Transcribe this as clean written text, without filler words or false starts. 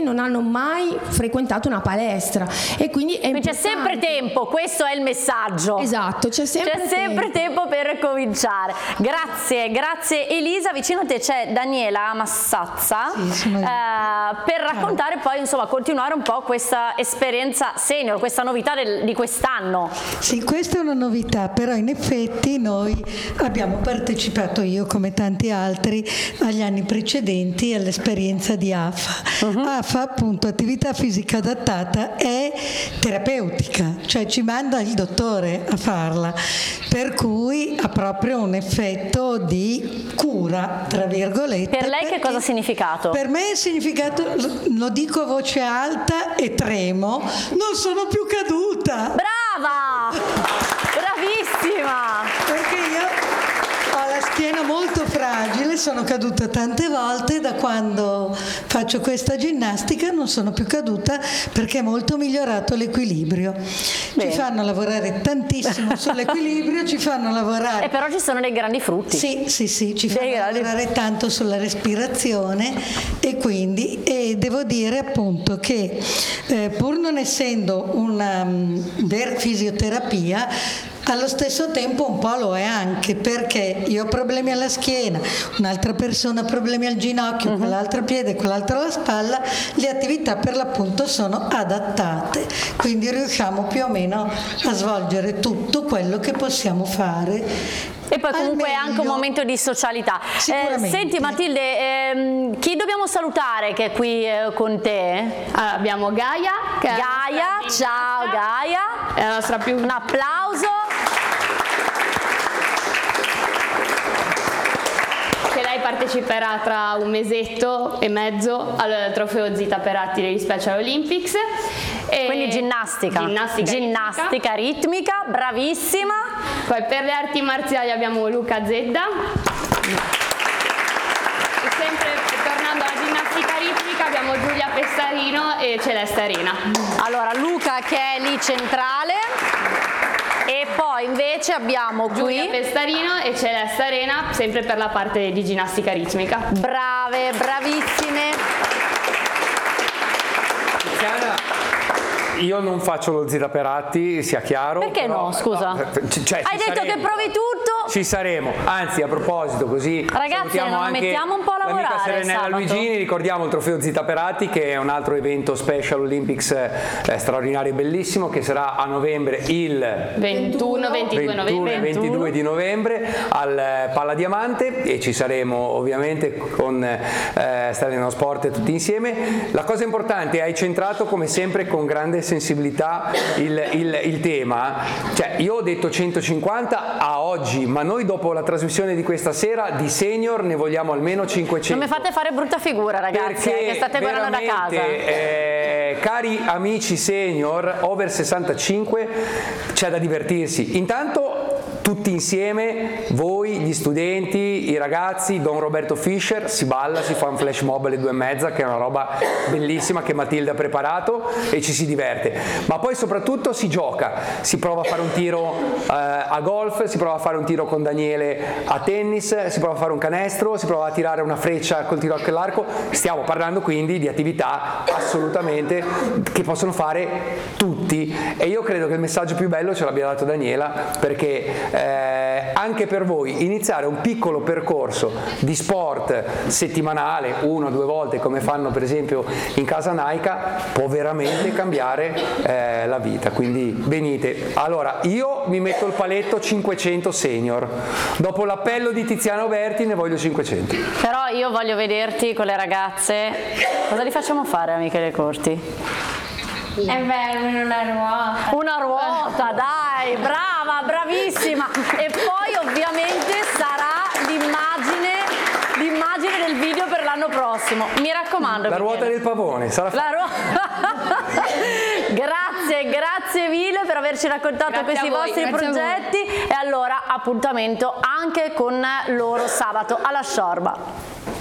non hanno mai frequentato una palestra, e quindi c'è sempre tempo, questo è il messaggio. Esatto, c'è sempre tempo per cominciare. Grazie Elisa. Vicino a te c'è Daniela Massazza, per raccontare poi, insomma, continuare un po' questa esperienza senior, questa novità di quest'anno. Sì, questa è una novità, però in effetti noi abbiamo partecipato, io come tanti altri, agli anni precedenti all'esperienza di AFA. AFA, appunto, attività fisica adattata, è terapeutica, cioè ci manda il dottore a farla, per cui ha proprio un effetto di cura, tra virgolette. Per lei che cosa ha significato? Per me è significato, lo dico a voce alta e tremo, non sono più caduta. Brava! Bravissima! Perché io ho la schiena molto fragile, sono caduta tante volte, da quando faccio questa ginnastica non sono più caduta perché è molto migliorato l'equilibrio. Ci fanno lavorare tantissimo sull'equilibrio, ci fanno lavorare... E però ci sono dei grandi frutti. Sì, ci fanno lavorare tanto sulla respirazione, e quindi devo dire appunto che pur non essendo una vera fisioterapia, allo stesso tempo un po' lo è anche, perché io ho problemi alla schiena, un'altra persona ha problemi al ginocchio, quell'altro piede, quell'altro alla spalla, le attività per l'appunto sono adattate, quindi riusciamo più o meno a svolgere tutto quello che possiamo fare. E poi comunque è anche un momento di socialità. Senti Matilde, chi dobbiamo salutare che è qui con te? Abbiamo Gaia. Ciao Gaia. È la nostra più... Un applauso. Che lei parteciperà tra un mesetto e mezzo al trofeo Zita Peratti degli Special Olympics. Quindi ginnastica ritmica, bravissima. Poi per le arti marziali abbiamo Luca Zedda. E sempre tornando alla ginnastica ritmica abbiamo Giulia Pestarino e Celeste Arena. Allora Luca che è lì centrale, e poi invece abbiamo qui Giulia Pestarino e Celeste Arena, sempre per la parte di ginnastica ritmica. Brave, bravissime. Io non faccio lo Zita Peratti, sia chiaro. Perché no, scusa? Hai detto che provi tutto? Ci saremo. Anzi, a proposito, così ragazzi, non mettiamo un po' a lavorare. L'amica Serenella sabato. Luigini, ricordiamo il trofeo Zita Peratti, che è un altro evento Special Olympics straordinario e bellissimo, che sarà a novembre, il 22 di novembre al Palla Diamante, e ci saremo ovviamente con Stalino Sport tutti insieme. La cosa importante, hai centrato come sempre con grande sensibilità il tema, cioè io ho detto 150 a oggi, ma noi dopo la trasmissione di questa sera di senior ne vogliamo almeno 500. Non mi fate fare brutta figura, ragazzi, che state guardando da casa. Cari amici senior over 65, c'è da divertirsi. Intanto tutti insieme, voi, gli studenti, i ragazzi, Don Roberto Fischer, si balla, si fa un flash mob alle 2:30, che è una roba bellissima che Matilde ha preparato, e ci si diverte. Ma poi soprattutto si gioca, si prova a fare un tiro a golf, si prova a fare un tiro con Daniele a tennis, si prova a fare un canestro, si prova a tirare una freccia col tiro all'arco. Stiamo parlando quindi di attività assolutamente che possono fare tutti, e io credo che il messaggio più bello ce l'abbia dato Daniela, perché anche per voi iniziare un piccolo percorso di sport settimanale, 1 o 2 volte, come fanno per esempio in casa Naika, può veramente cambiare la vita. Quindi venite. Allora io mi metto il paletto 500 senior, dopo l'appello di Tiziano Berti ne voglio 500. Però io voglio vederti con le ragazze. Cosa li facciamo fare a Michele Corti? Una ruota. Una ruota, dai, brava, bravissima. E poi ovviamente sarà l'immagine del video per l'anno prossimo. Mi raccomando. La ruota del pavone sarà Grazie mille per averci raccontato questi vostri progetti, e allora appuntamento anche con loro sabato alla Sciorba.